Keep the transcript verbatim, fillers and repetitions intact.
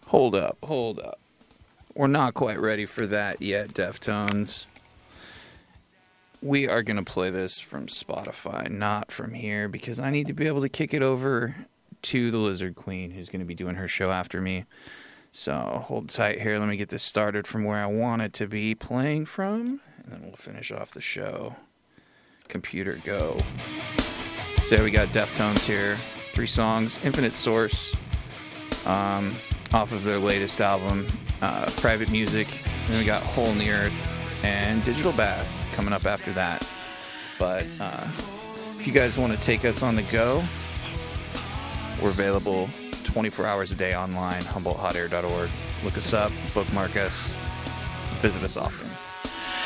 Hold up, hold up. We're not quite ready for that yet, Deftones. We are going to play this from Spotify, not from here, because I need to be able to kick it over to the Lizard Queen, who's going to be doing her show after me. So hold tight here. Let me get this started from where I want it to be playing from, and then we'll finish off the show. Computer, go. So we got Deftones here. Three songs, Infinite Source, um, off of their latest album, uh, Private Music. And then we got Hole in the Earth and Digital Bath coming up after that. But uh, if you guys want to take us on the go, we're available twenty-four hours a day online, humboldt hot air dot org. Look us up, bookmark us, visit us often.